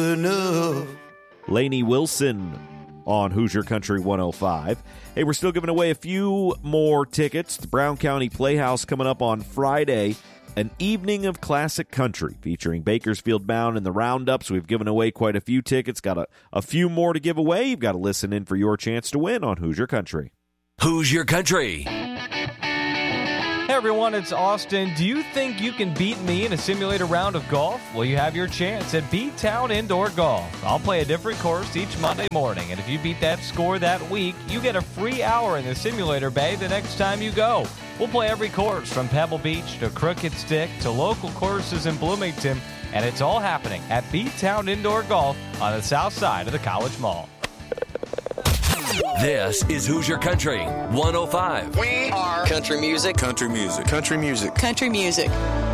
enough. Lainey Wilson on Hoosier Country 105. Hey, we're still giving away a few more tickets. The Brown County Playhouse coming up on Friday. An evening of classic country featuring Bakersfield Bound and the Roundups. We've given away quite a few tickets. Got a few more to give away. You've got to listen in for your chance to win on Hoosier Country. Hoosier Country. Hey everyone, it's Austin. Do you think you can beat me in a simulator round of golf? Well, you have your chance at B-Town Indoor Golf. I'll play a different course each Monday morning, and if you beat that score that week, you get a free hour in the simulator bay the next time you go. We'll play every course from Pebble Beach to Crooked Stick to local courses in Bloomington, and it's all happening at B-Town Indoor Golf on the south side of the College Mall. This is Hoosier Country 105. We are country music. Country music. Country music. Country music.